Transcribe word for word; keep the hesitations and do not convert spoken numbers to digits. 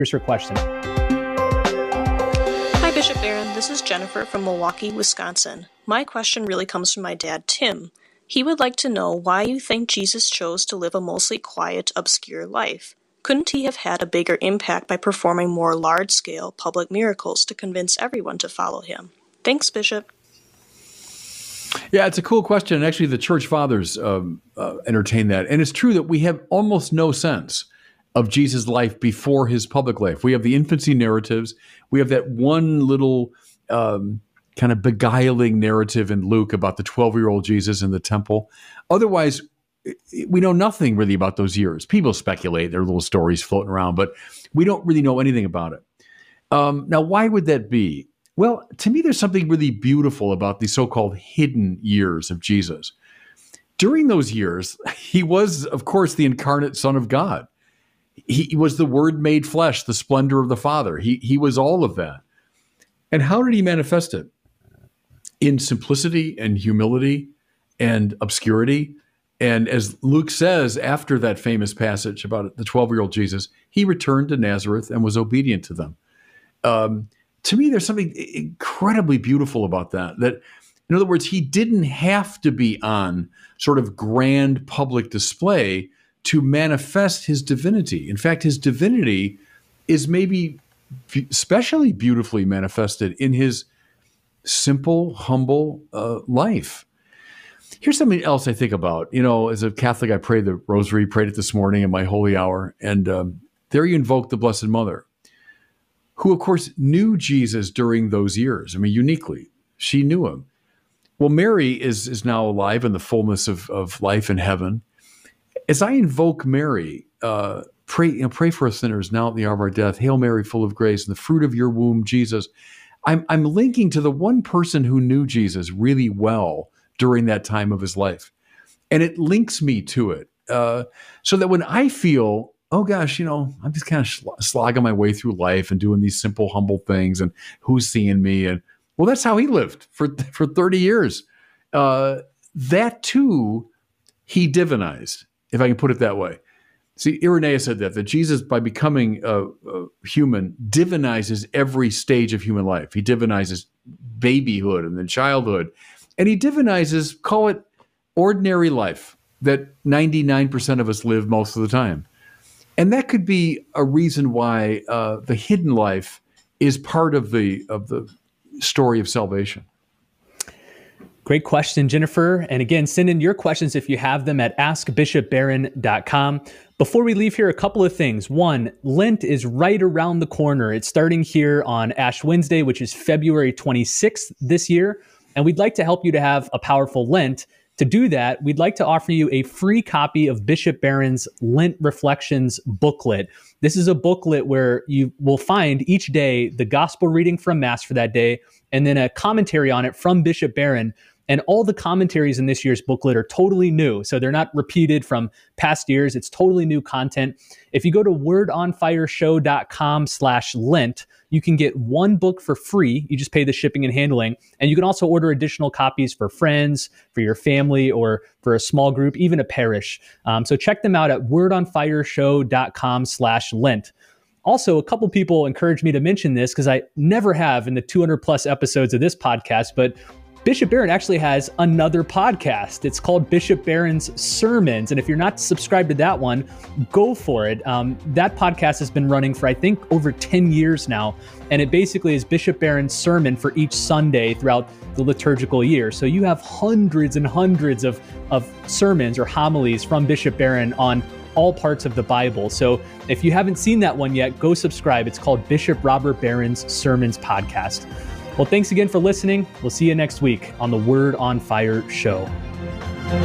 Here's her question. Hi, Bishop Barron. This is Jennifer from Milwaukee, Wisconsin. My question really comes from my dad, Tim. He would like to know why you think Jesus chose to live a mostly quiet, obscure life. Couldn't he have had a bigger impact by performing more large-scale public miracles to convince everyone to follow him? Thanks, Bishop. Yeah, it's a cool question. Actually, the church fathers um, uh, entertain that. And it's true that we have almost no sense of Jesus' life before his public life. We have the infancy narratives. We have that one little um, kind of beguiling narrative in Luke about the twelve-year-old Jesus in the temple. Otherwise, we know nothing really about those years. People speculate. There are little stories floating around, but we don't really know anything about it. Um, now, why would that be? Well, to me, there's something really beautiful about the so-called hidden years of Jesus. During those years, he was, of course, the incarnate Son of God. He was the Word made flesh, the splendor of the Father. He, he was all of that. And how did he manifest it? In simplicity and humility and obscurity. And as Luke says, after that famous passage about the twelve-year-old Jesus, he returned to Nazareth and was obedient to them. Um, to me, there's something incredibly beautiful about that. That, in other words, he didn't have to be on sort of grand public display to manifest his divinity. In fact, his divinity is maybe especially beautifully manifested in his simple, humble uh, life. Here's something else I think about. You know, as a Catholic, I pray the rosary, prayed it this morning in my holy hour. And um, there you invoke the Blessed Mother, who, of course, knew Jesus during those years. I mean, uniquely, she knew him. Well, Mary is, is now alive in the fullness of, of life in heaven. As I invoke Mary, uh, pray, you know, pray for us sinners now at the hour of our death. Hail Mary, full of grace, and the fruit of your womb, Jesus. I'm, I'm linking to the one person who knew Jesus really well during that time of his life. And it links me to it. Uh, so that when I feel, oh gosh, you know, I'm just kind of slogging my way through life and doing these simple, humble things, and who's seeing me? And well, that's how he lived for, for thirty years. Uh, that too, he divinized, if I can put it that way. See, Irenaeus said that, that Jesus, by becoming a, a human, divinizes every stage of human life. He divinizes babyhood and then childhood. And he divinizes, call it ordinary life, that ninety-nine percent of us live most of the time. And that could be a reason why uh, the hidden life is part of the of the story of salvation. Great question, Jennifer. And again, send in your questions if you have them at ask bishop barron dot com. Before we leave here, a couple of things. One, Lent is right around the corner. It's starting here on Ash Wednesday, which is February twenty-sixth this year. And we'd like to help you to have a powerful Lent. To do that, we'd like to offer you a free copy of Bishop Barron's Lent Reflections booklet. This is a booklet where you will find each day the gospel reading from Mass for that day, and then a commentary on it from Bishop Barron. And all the commentaries in this year's booklet are totally new. So they're not repeated from past years. It's totally new content. If you go to wordonfireshow.com slash Lent, you can get one book for free. You just pay the shipping and handling. And you can also order additional copies for friends, for your family, or for a small group, even a parish. Um, so check them out at wordonfireshow.com slash Lent. Also, a couple people encouraged me to mention this because I never have in the two hundred plus episodes of this podcast, but Bishop Barron actually has another podcast. It's called Bishop Barron's Sermons. And if you're not subscribed to that one, go for it. Um, that podcast has been running for, I think, over ten years now. And it basically is Bishop Barron's sermon for each Sunday throughout the liturgical year. So you have hundreds and hundreds of, of sermons or homilies from Bishop Barron on all parts of the Bible. So if you haven't seen that one yet, go subscribe. It's called Bishop Robert Barron's Sermons Podcast. Well, thanks again for listening. We'll see you next week on the Word on Fire show.